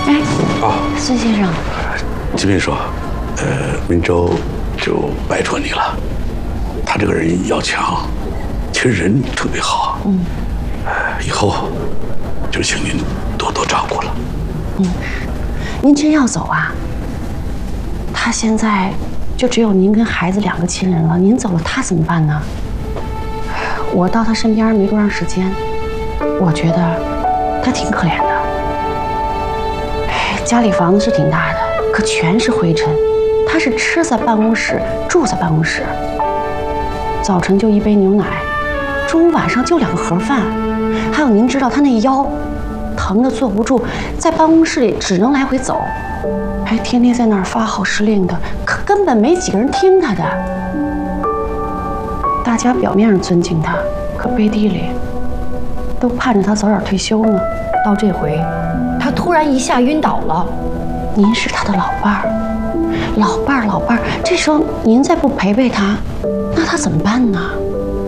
哎，孙先生， 金秘书，明州就拜托你了。他这个人要强，其实人特别好。以后就请您多多照顾了。 您真要走啊？他现在就只有您跟孩子2个亲人了，您走了他怎么办呢？我到他身边没多长时间，我觉得他挺可怜的。家里房子是挺大的，可全是灰尘。他是吃在办公室，住在办公室。早晨就1杯牛奶，中午晚上就2个盒饭。还有您知道他那腰疼得坐不住，在办公室里只能来回走，还天天在那儿发号施令的，可根本没几个人听他的。大家表面上尊敬他，可背地里都盼着他早点退休呢。 到这回，他突然一下晕倒了。 您是他的老伴儿，老伴儿，这时候您再不陪陪他，那他怎么办呢？